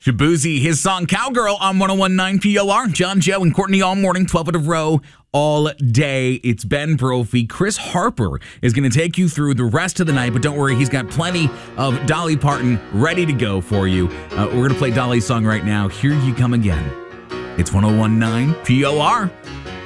Shabuzi, his song Cowgirl on 101.9 POR. John, Joe, and Courtney all morning, 12 in a row, all day. It's Ben Brophy. Chris Harper is going to take you through the rest of the night, but don't worry, he's got plenty of Dolly Parton ready to go for you. We're going to play Dolly's song right now. Here You Come Again. It's 101.9 POR.